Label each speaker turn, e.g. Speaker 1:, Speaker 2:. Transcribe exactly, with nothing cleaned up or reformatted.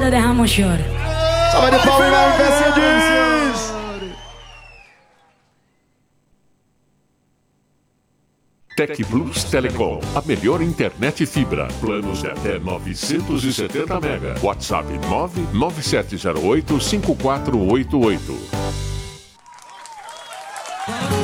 Speaker 1: lado derrama o choro.
Speaker 2: Salve de palmas, vai, Mercedes!
Speaker 3: Tec Plus Telecom, a melhor internet fibra. Planos de até novecentos e setenta mega. WhatsApp nove nove sete zero oito cinco quatro oito oito.